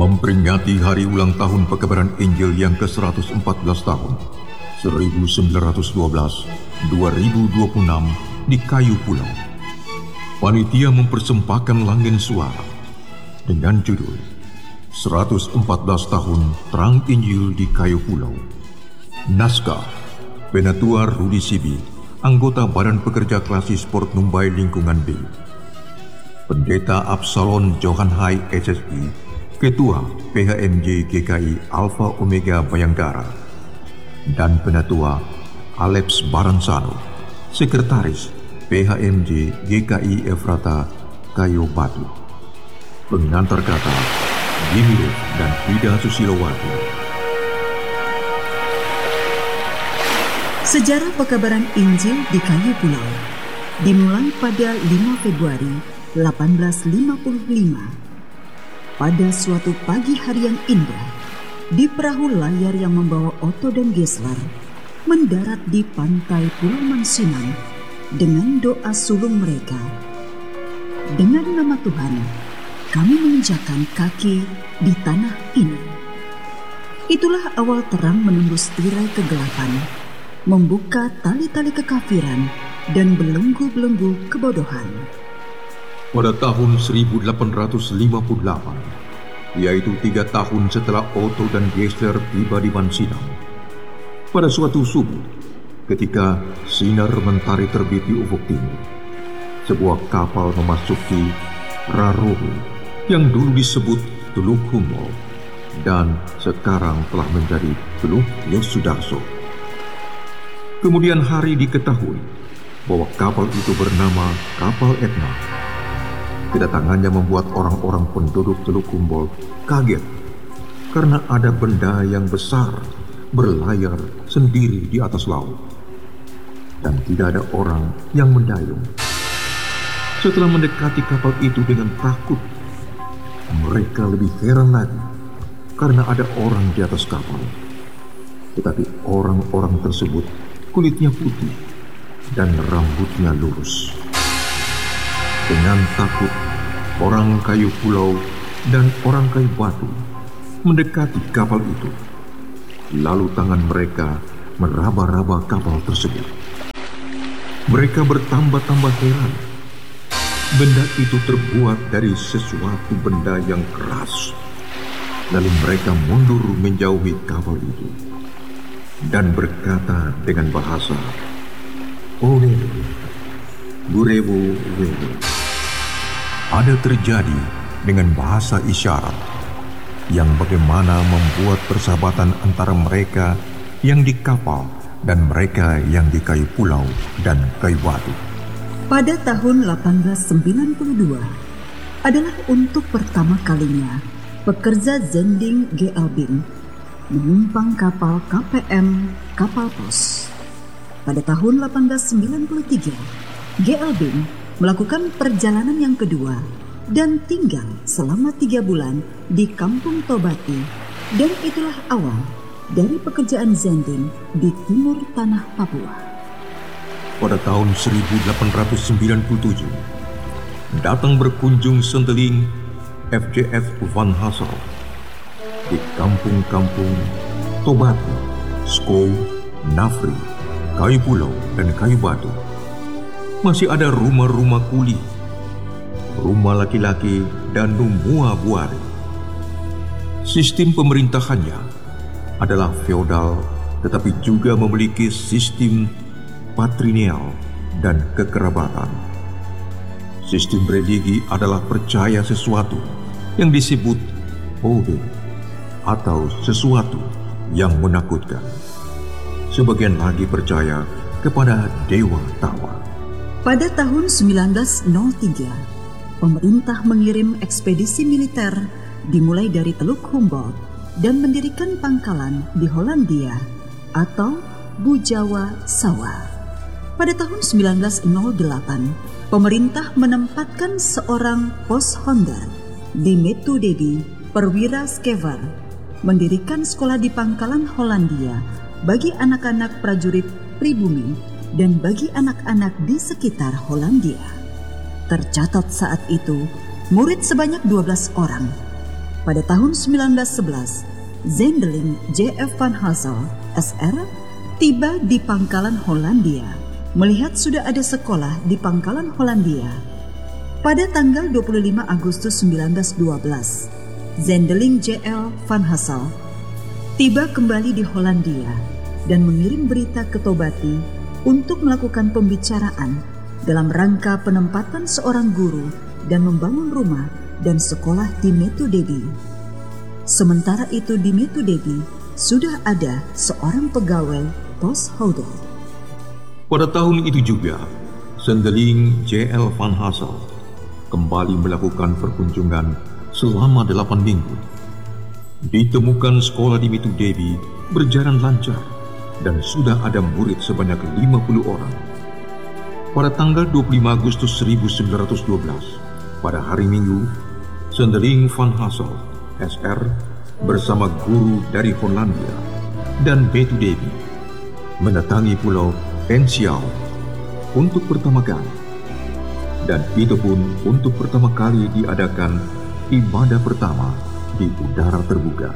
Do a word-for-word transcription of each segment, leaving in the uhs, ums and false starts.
Memperingati hari ulang tahun Pekabaran Injil yang ke seratus empat belas tahun, seribu sembilan ratus dua belas sampai dua ribu dua puluh enam di Kayu Pulau, panitia mempersembahkan langgen suara dengan judul seratus empat belas tahun Terang Injil di Kayu Pulau. Naskah Penatua Rudi Sibi, anggota Badan Pekerja Klasis Port Numbai Lingkungan B. Pendeta Absalon Johan Hai S S I, Ketua P H M J G K I Alpha Omega Bayangkara, dan Penatua Alex Baransano, Sekretaris P H M J G K I Efrata Kayu Batu. Pengantar kata Gimiro dan Frida Susilowati. Sejarah Pekabaran Injil di Kayu Pulau dimulai pada lima Februari delapan belas lima puluh lima. Pada suatu pagi hari yang indah, di perahu layar yang membawa Otto dan Geslar mendarat di pantai Pulau Mansinang dengan doa sulung mereka. Dengan nama Tuhan, kami menginjakkan kaki di tanah ini. Itulah awal terang menembus tirai kegelapan, membuka tali-tali kekafiran dan belenggu-belenggu kebodohan. Pada tahun seribu delapan ratus lima puluh delapan, yaitu tiga tahun setelah Otto dan Gesler tiba di Mansinang, pada suatu subuh, ketika sinar mentari terbit di ufuk timur, sebuah kapal memasuki Rarohu yang dulu disebut Teluk Humboldt dan sekarang telah menjadi Teluk Yosudarso. Kemudian hari diketahui bahwa kapal itu bernama kapal Etna. Kedatangannya membuat orang-orang penduduk Teluk Humboldt kaget karena ada benda yang besar berlayar sendiri di atas laut dan tidak ada orang yang mendayung. Setelah mendekati kapal itu dengan takut, mereka lebih heran lagi karena ada orang di atas kapal. Tetapi orang-orang tersebut kulitnya putih dan rambutnya lurus. Dengan takut, orang Kayu Pulau dan orang Kayu Batu mendekati kapal itu. Lalu tangan mereka meraba-raba kapal tersebut. Mereka bertambah-tambah heran. Benda itu terbuat dari sesuatu benda yang keras. Lalu mereka mundur menjauhi kapal itu dan berkata dengan bahasa Owewe, Gurewo Wewe. Ada terjadi dengan bahasa isyarat yang bagaimana membuat persahabatan antara mereka yang di kapal dan mereka yang di Kayu Pulau dan Kayu Batu. Pada tahun delapan belas sembilan puluh dua adalah untuk pertama kalinya pekerja Zending G. Albin menumpang kapal K P M Kapal Pos. Pada tahun delapan belas sembilan puluh tiga, G. Albin melakukan perjalanan yang kedua dan tinggal selama tiga bulan di Kampung Tobati, dan itulah awal dari pekerjaan Zending di timur tanah Papua. Pada tahun seribu delapan ratus sembilan puluh tujuh, datang berkunjung senteling F J F Van Hassel di kampung-kampung Tobati, Skou, Nafri, Kayu Pulau, dan Kayu Batu. Masih ada rumah-rumah kuli, rumah laki-laki, dan numua buari. Sistem pemerintahannya adalah feodal, tetapi juga memiliki sistem patrilineal dan kekerabatan. Sistem religi adalah percaya sesuatu yang disebut Owe atau sesuatu yang menakutkan. Sebagian lagi percaya kepada Dewa Tawa. Pada tahun sembilan belas nol tiga, pemerintah mengirim ekspedisi militer dimulai dari Teluk Humboldt dan mendirikan pangkalan di Hollandia atau Bujawa Sawah. Pada tahun sembilan belas nol delapan, pemerintah menempatkan seorang posthonder di Metudedi Perwira Skever, mendirikan sekolah di pangkalan Hollandia bagi anak-anak prajurit pribumi dan bagi anak-anak di sekitar Hollandia. Tercatat saat itu murid sebanyak dua belas orang. Pada tahun sembilan belas sebelas, Zendeling J F van Hassel, S R, tiba di Pangkalan Hollandia. Melihat sudah ada sekolah di Pangkalan Hollandia, pada tanggal dua puluh lima Agustus sembilan belas dua belas, Zendeling J L van Hassel tiba kembali di Hollandia dan mengirim berita ke Tobati untuk melakukan pembicaraan dalam rangka penempatan seorang guru dan membangun rumah dan sekolah di Metudebi. Sementara itu di Metudebi sudah ada seorang pegawai posthouder. Pada tahun itu juga, Zendeling J L van Hassel kembali melakukan perkunjungan selama delapan minggu. Ditemukan sekolah di Metudebi berjalan lancar dan sudah ada murid sebanyak lima puluh orang. Pada tanggal dua puluh lima Agustus seribu sembilan ratus dua belas, pada hari Minggu, Zendeling van Hassel, S R, bersama guru dari Hollandia dan Metudebi mendatangi pulau Ensiau untuk pertama kali. Dan itu pun untuk pertama kali diadakan ibadah pertama di udara terbuka.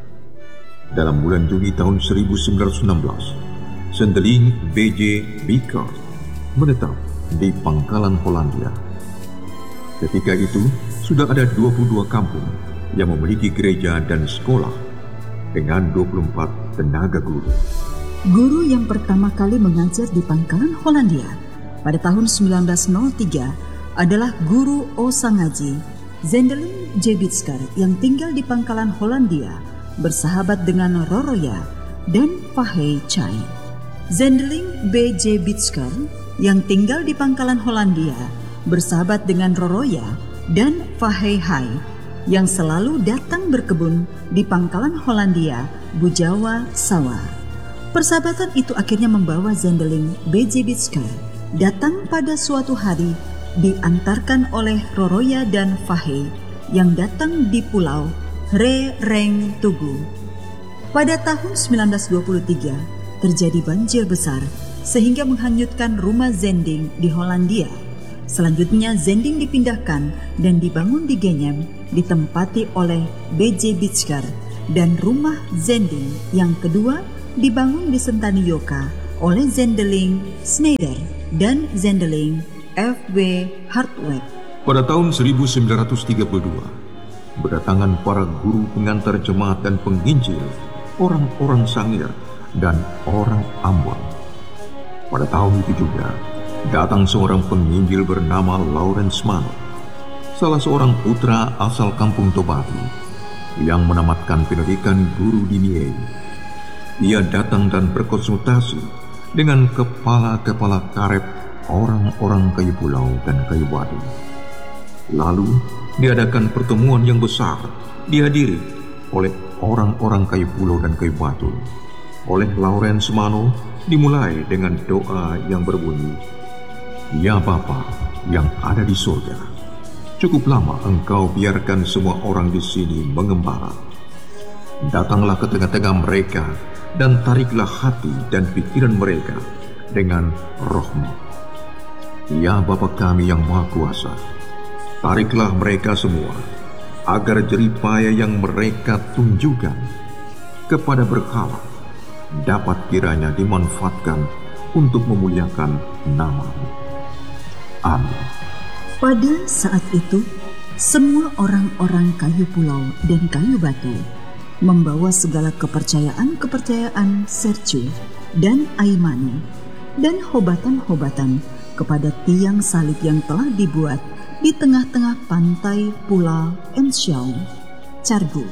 Dalam bulan Juni tahun seribu sembilan ratus enam belas, Zendeling B J Bickhart menetap di Pangkalan Hollandia. Ketika itu, sudah ada dua puluh dua kampung yang memiliki gereja dan sekolah dengan dua puluh empat tenaga guru. Guru yang pertama kali mengajar di Pangkalan Hollandia pada tahun sembilan belas nol tiga adalah guru Osangaji, Zendeling J. Bickhart yang tinggal di Pangkalan Hollandia bersahabat dengan Roroya dan Fahey Chai. Zendeling B J. Bickhart yang tinggal di Pangkalan Hollandia bersahabat dengan Roroya dan Fahey Hai yang selalu datang berkebun di Pangkalan Hollandia, Bujawa, Sawah. Persahabatan itu akhirnya membawa Zendeling B J. Bickhart datang pada suatu hari diantarkan oleh Roroya dan Fahey yang datang di pulau Re Reng Tugu. Pada tahun sembilan belas dua puluh tiga terjadi banjir besar sehingga menghanyutkan rumah Zending di Hollandia. Selanjutnya Zending dipindahkan dan dibangun di Genyem ditempati oleh B J. Bickhart, dan rumah Zending yang kedua dibangun di Sentaniyoka oleh Zendeling Schneider dan Zendeling F W Hartweg. Pada tahun seribu sembilan ratus tiga puluh dua, berdatangan para guru pengantar jemaat dan penginjil, orang-orang Sangir dan orang Ambon. Pada tahun itu juga, datang seorang penginjil bernama Lawrence Mano, salah seorang putra asal kampung Tobati, yang menamatkan pendidikan guru di Niei. Ia datang dan berkonsultasi dengan kepala-kepala karep orang-orang kayu pulau dan kayu batu. Lalu diadakan pertemuan yang besar dihadiri oleh orang-orang kayu pulau dan kayu batu. Oleh Lawrence Mano dimulai dengan doa yang berbunyi, "Ya Bapa yang ada di surga, cukup lama Engkau biarkan semua orang di sini mengembara. Datanglah ke tengah-tengah mereka dan tariklah hati dan pikiran mereka dengan Roh-Mu. Ya Bapa kami yang Maha Kuasa, tariklah mereka semua, agar jeripaya yang mereka tunjukkan kepada berhala dapat kiranya dimanfaatkan untuk memuliakan nama-Mu. Amin." Pada saat itu, semua orang-orang kayu pulau dan kayu batu membawa segala kepercayaan-kepercayaan Sercu dan Aimani dan hobatan-hobatan kepada tiang salib yang telah dibuat di tengah-tengah pantai Pulau Ensiau, Cargu.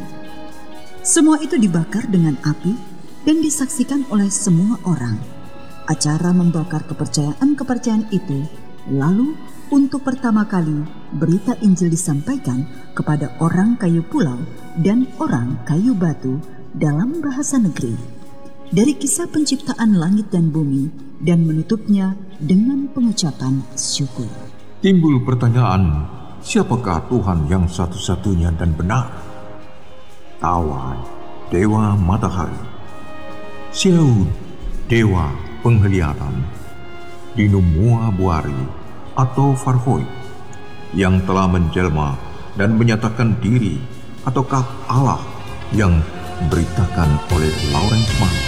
Semua itu dibakar dengan api dan disaksikan oleh semua orang. Acara membakar kepercayaan-kepercayaan itu lalu untuk pertama kali berita Injil disampaikan kepada orang kayu pulau dan orang kayu batu dalam bahasa negeri. Dari kisah penciptaan langit dan bumi dan menutupnya dengan pengucapan syukur. Timbul pertanyaan, siapakah Tuhan yang satu-satunya dan benar? Tawa, dewa matahari. Siau, dewa penglihatan. Dinumua Buari atau Farhoi, yang telah menjelma dan menyatakan diri ataukah Allah yang beritakan oleh Lawrence Mann?